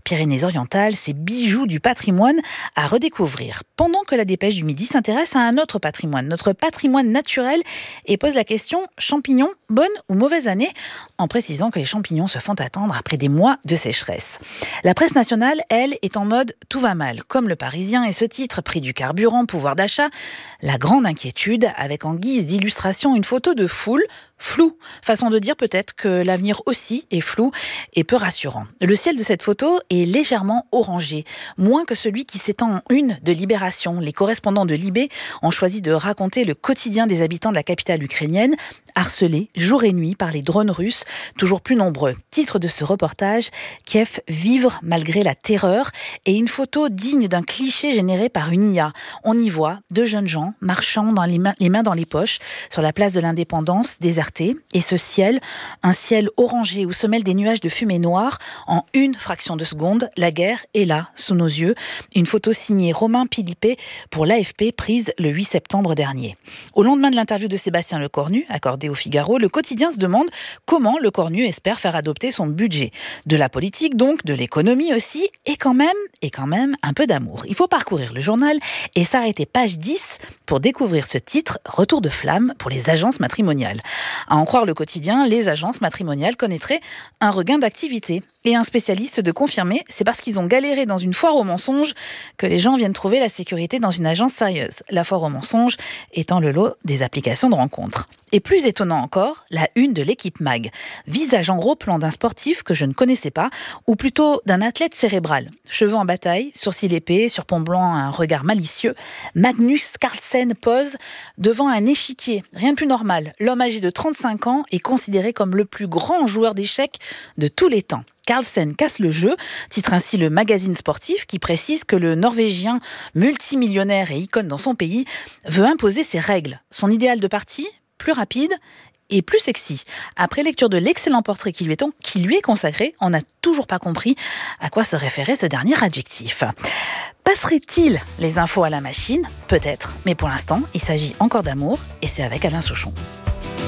Pyrénées-Orientales, ces bijoux du patrimoine à redécouvrir. Pendant que la Dépêche du Midi s'intéresse à un autre patrimoine, notre patrimoine naturel, et pose la question champignons, bonne ou mauvaise année, en précisant que les champignons se font attendre après des mois de sécheresse. La presse nationale, elle, est en mode tout va mal, comme Le Parisien et ce titre, prix du carburant, pouvoir d'achat, la grande inquiétude, avec en guise d'illustration une photo de foule, flou, façon de dire peut-être que l'avenir aussi est flou et peu rassurant. Le ciel de cette photo est légèrement orangé, moins que celui qui s'étend en une de Libération. Les correspondants de Libé ont choisi de raconter le quotidien des habitants de la capitale ukrainienne, harcelés jour et nuit par les drones russes, toujours plus nombreux. Titre de ce reportage, Kiev vivre malgré la terreur, et une photo digne d'un cliché généré par une IA. On y voit deux jeunes gens marchant les mains dans les poches sur la place de l'Indépendance, désertée, et ce ciel, un ciel orangé où se mêlent des nuages de fumée noire. En une fraction de seconde, la guerre est là, sous nos yeux. Une photo signée Romain Philippé pour l'AFP, prise le 8 septembre dernier. Au lendemain de l'interview de Sébastien Lecornu, accordée au Figaro, le quotidien se demande comment Lecornu espère faire adopter son budget. De la politique donc, de l'économie aussi, et quand même un peu d'amour. Il faut parcourir le journal et s'arrêter page 10 pour découvrir ce titre, retour de flamme pour les agences matrimoniales. À en croire le quotidien, les agences matrimoniales connaîtraient un regain d'activité. Et un spécialiste de confirmer, c'est parce qu'ils ont galéré dans une foire aux mensonges que les gens viennent trouver la sécurité dans une agence sérieuse. La foire aux mensonges étant le lot des applications de rencontres. Et plus étonnant encore, la une de l'Équipe Mag. Visage en gros plan d'un sportif que je ne connaissais pas, ou plutôt d'un athlète cérébral. Cheveux en bataille, sourcils épais, sur pont blanc un regard malicieux. Magnus Carlsen pose devant un échiquier. Rien de plus normal. L'homme âgé de 35 ans est considéré comme le plus grand joueur d'échecs de tous les temps. Carlsen casse le jeu, titre ainsi le magazine sportif qui précise que le Norvégien multimillionnaire et icône dans son pays veut imposer ses règles. Son idéal de partie, plus rapide et plus sexy. Après lecture de l'excellent portrait qui lui est consacré, on n'a toujours pas compris à quoi se référait ce dernier adjectif. Passerait-il les infos à la machine ? Peut-être, mais pour l'instant, il s'agit encore d'amour et c'est avec Alain Souchon.